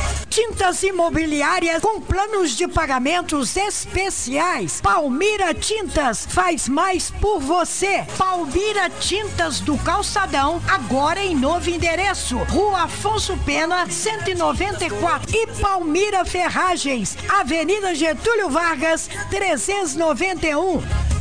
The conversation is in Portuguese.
Tintas imobiliárias com planos de pagamentos especiais. Palmira Tintas faz mais por você. Palmira Tintas do Calçadão, agora em novo endereço. Rua Afonso Pena, 194. E Palmira Ferragens, Avenida Getúlio Vargas, 391.